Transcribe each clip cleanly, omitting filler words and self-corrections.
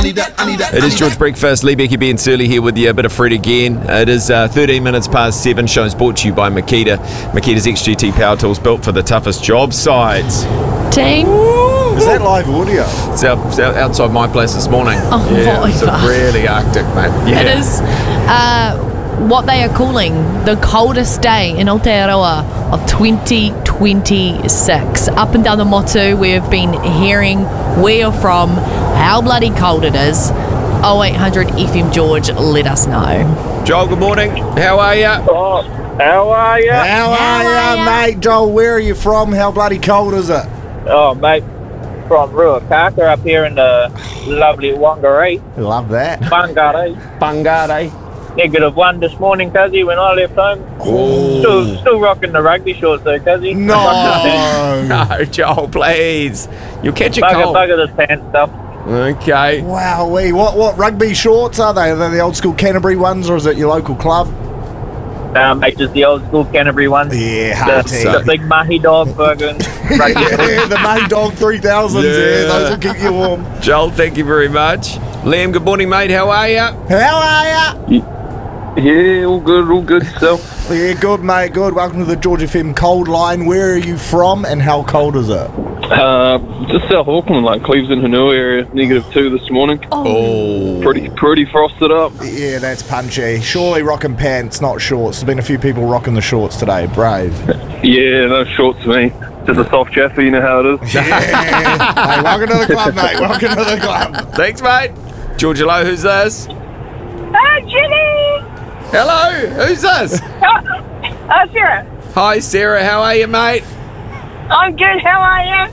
It is George Breakfast. Lee Becky Ben Surly here with you. A bit of Fred again. It is 13 minutes past 7. Show's brought to you by Makita. Makita's XGT power tools built for the toughest job sites. Ding. Is that live audio? It's outside my place this morning. Oh, yeah, it's my. really Arctic, mate. Yeah. It is what they are calling the coldest day in Aotearoa of 2026. Up and down the Motu, we've been hearing where you're from, how bloody cold it is. 0800 FM George, let us know. Joel, good morning. How are you? Oh, how are you? How are ya, mate? Joel, where are you from? How bloody cold is it? Oh, mate, from Ruakaka up here in the lovely Whangarei. Love that. Whangarei. Bangare. -1 this morning, cuzzy, when I left home. Oh. Still rocking the rugby shorts though, cuzzy. No. No, Joel, please. You'll catch a cold. Bugger this pants stuff. Okay. Wowee. What rugby shorts are they? Are they the old school Canterbury ones, or is it your local club? Mate, just the old school Canterbury ones. Yeah, hearty. The big mahi dog burger. Yeah, the Main Dog 3000s, yeah, those will keep you warm. Joel, thank you very much. Liam, good morning, mate. How are you? How are ya? Yeah, all good, so. Yeah, good, mate, good. Welcome to the George FM cold line. Where are you from and how cold is it? Just South Auckland, like Cleves and Hanui area, -2 this morning. Oh. Pretty frosted up. Yeah, that's punchy. Surely rocking pants, not shorts. There's been a few people rocking the shorts today. Brave. Yeah, no shorts for me. Just a soft chaffy, you know how it is. Yeah. Hey, welcome to the club, mate. Welcome to the club. Thanks, mate. George, hello, who's this? Jenny! Hello, who's this? Sarah. Hi, Sarah. How are you, mate? I'm good, how are you?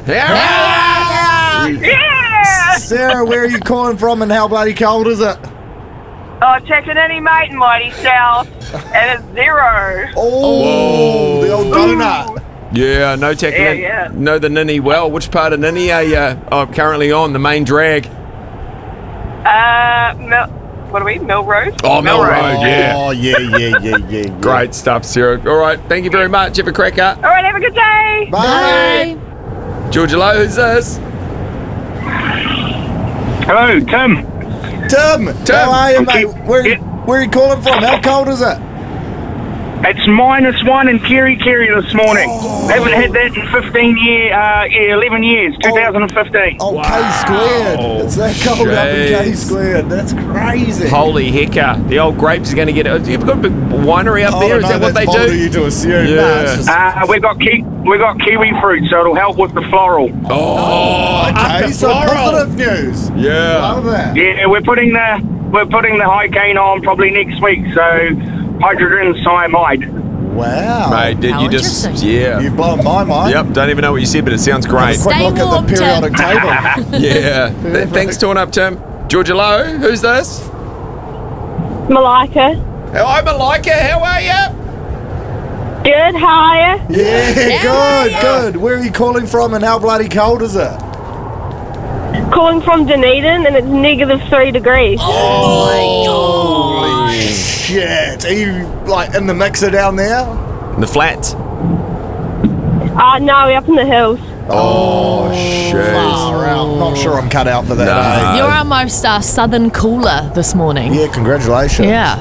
Yeah! Sarah, where are you calling from and how bloody cold is it? Oh, checking any mate in Mighty South, and it's 0. Oh, the old donut. Yeah, no tackling. Yeah. Know the Ninny well. Which part of Ninny are you currently on? The main drag? What are we? Mill Road? Oh, Mill Road, yeah. Oh, yeah. Great stuff, Sarah. All right, thank you very much. Have a cracker. All right, have a good day. Bye. George, hello, who's this? Hello, Tim. Tim, how are you, mate? Where are you calling from? How cold is it? It's -1 in Kerry this morning. Haven't had that in 11 years, 2015. Oh, K squared. It's that cold up in K squared. That's crazy. Holy hecker. The old grapes are going to get it. You've got a big winery up there. Is that what they do? You to assume. Yeah. No, it's just- We've got kiwi fruit, so it'll help with the floral. Oh, okay, so positive news. yeah. Love that. Yeah, we're putting the high cane on probably next week, so hydrogen cyanide. Wow. Mate, did How you just, interesting. yeah. You've blown my mind. Yep, don't even know what you said, but it sounds great. Quick Stay look warm, at the periodic Tim. table. Yeah. Thanks, torn up, Tim. George, hello, who's this? Malika. Oh, I'm Malika, how are you? Good, how are you? Yeah, good. Where are you calling from and how bloody cold is it? Calling from Dunedin, and it's -3 degrees. Holy shit. Are you, like, in the mixer down there? In the flats. No, we're up in the hills. Oh, shit. Far out. Not sure I'm cut out for that. Nah. You're our most southern cooler this morning. Yeah, congratulations. Yeah.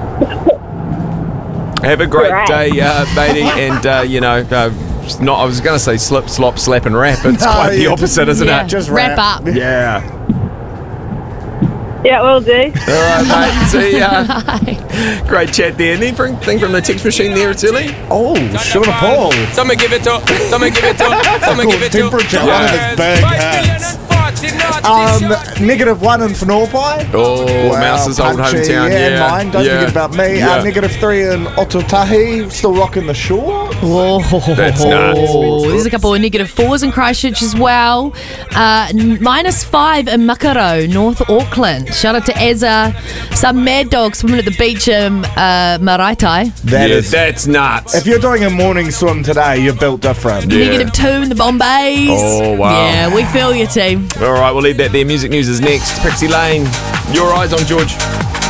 Have a great Right. day, matey, and, I was going to say slip, slop, slap, and rap. It's No, quite the yeah, opposite, isn't Yeah. it? Just Wrap up. Yeah. Yeah, will do. All right, mate. See ya. Great chat there. Anything from the text machine there, Tilly? Oh, Sean Paul. Someone give it up. Someone give it up. Someone give it up. Temperature, one of his big hats. -1 in Whanaupai. Oh, Mouse's old punchy. hometown. Yeah, Yeah, mine. Don't forget about me. Yeah. -3 in Ototahi. Still rocking the shore. Oh, That's nuts. There's a couple of -4s in Christchurch as well. -5 in Makaro, North Auckland. Shout out to Ezza. Some mad dogs swimming at the beach in Maraitai. That's nuts. If you're doing a morning swim today, you're built different. Yeah. -2 in the Bombays. Oh, wow. Yeah, we feel you, team. All right, we'll leave that there. Music news is next. Pixie Lane, your eyes on George.